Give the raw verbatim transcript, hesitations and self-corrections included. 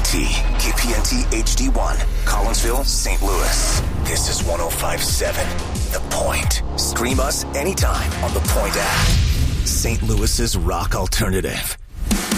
T, K P N T H D one, Collinsville, Saint Louis. This is one oh five point seven The Point. Stream us anytime on The Point app. Saint Louis's rock alternative.